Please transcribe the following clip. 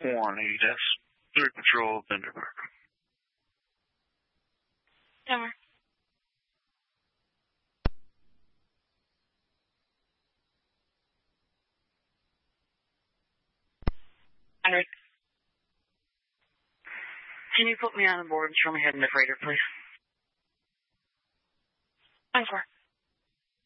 180S, 3 Patrol, Vanderburg. Over. Hundred. Can you put me on the board and show me heading to freighter, please? 94.